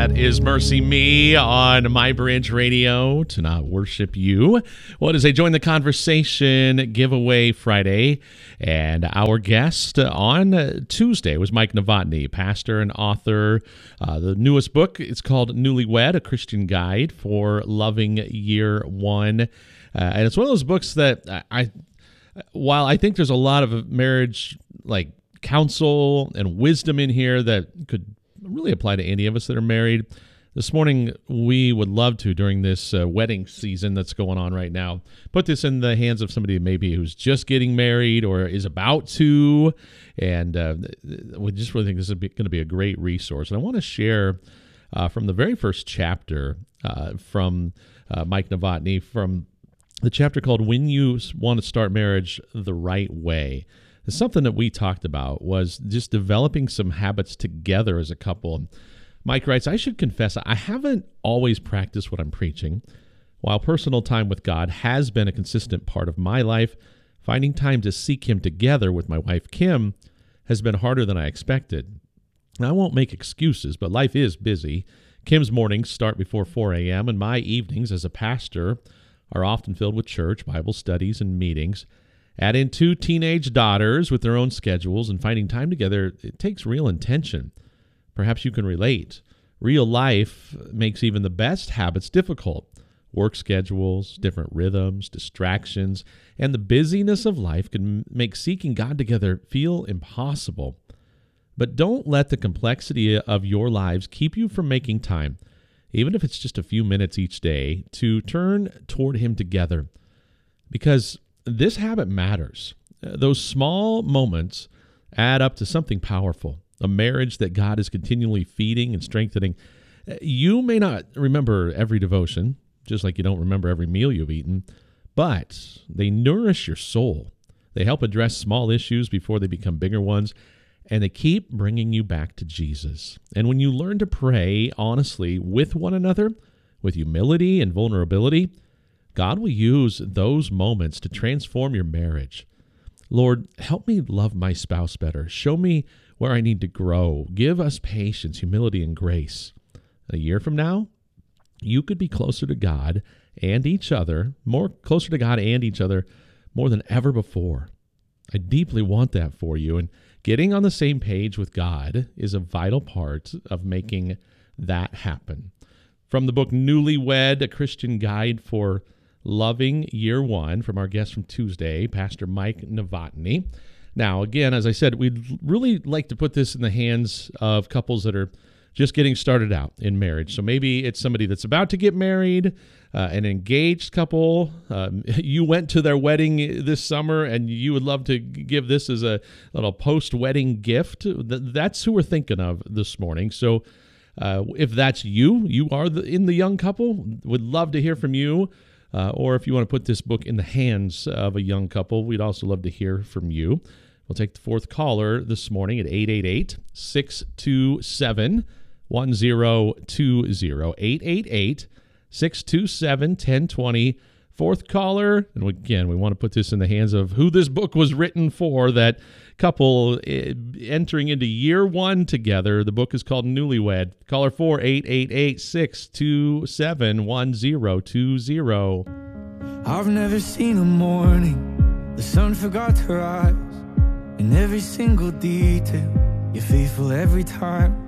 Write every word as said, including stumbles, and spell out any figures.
That is Mercy Me on My Bridge Radio, to not worship you. What is a Join the Conversation giveaway Friday? And our guest on Tuesday was Mike Novotny, pastor and author. Uh, the newest book, it's called Newlywed, A Christian Guide for Loving Year One. Uh, and it's one of those books that I, I, while I think there's a lot of marriage, like counsel and wisdom in here that could really apply to any of us that are married. This morning, we would love to, during this uh, wedding season that's going on right now, put this in the hands of somebody maybe who's just getting married or is about to, and uh, we just really think this is going to be a great resource. And I want to share uh, from the very first chapter uh, from uh, Mike Novotny, from the chapter called When You Want to Start Marriage the Right Way. Something that we talked about was just developing some habits together as a couple. Mike writes, I should confess, I haven't always practiced what I'm preaching. While personal time with God has been a consistent part of my life, finding time to seek Him together with my wife, Kim, has been harder than I expected. Now, I won't make excuses, but life is busy. Kim's mornings start before four a.m., and my evenings as a pastor are often filled with church, Bible studies, and meetings. Add in two teenage daughters with their own schedules, and finding time together, it takes real intention. Perhaps you can relate. Real life makes even the best habits difficult. Work schedules, different rhythms, distractions, and the busyness of life can make seeking God together feel impossible. But don't let the complexity of your lives keep you from making time, even if it's just a few minutes each day, to turn toward Him together. Because this habit matters. Those small moments add up to something powerful, a marriage that God is continually feeding and strengthening. You may not remember every devotion, just like you don't remember every meal you've eaten, but they nourish your soul. They help address small issues before they become bigger ones, and they keep bringing you back to Jesus. And when you learn to pray honestly with one another, with humility and vulnerability, God will use those moments to transform your marriage. Lord, help me love my spouse better. Show me where I need to grow. Give us patience, humility, and grace. A year from now, you could be closer to God and each other, more closer to God and each other more than ever before. I deeply want that for you, and getting on the same page with God is a vital part of making that happen. From the book Newlywed, A Christian Guide for Loving Year One, from our guest from Tuesday, Pastor Mike Novotny. Now, again, as I said, we'd really like to put this in the hands of couples that are just getting started out in marriage. So maybe it's somebody that's about to get married, uh, an engaged couple. Um, you went to their wedding this summer, and you would love to give this as a little post-wedding gift. That's who we're thinking of this morning. So uh, if that's you, you are the, in the young couple, would love to hear from you. Uh, or if you want to put this book in the hands of a young couple, we'd also love to hear from you. We'll take the fourth caller this morning at eight eight eight, six two seven, one zero two zero, eight eight eight, six two seven, one zero two zero. Fourth caller, and again, we want to put this in the hands of who this book was written for, that couple entering into year one together. The book is called Newlywed. Caller four, eight eight eight, six two seven, one zero two zero. I've never seen a morning the sun forgot to rise. In every single detail, you're faithful every time.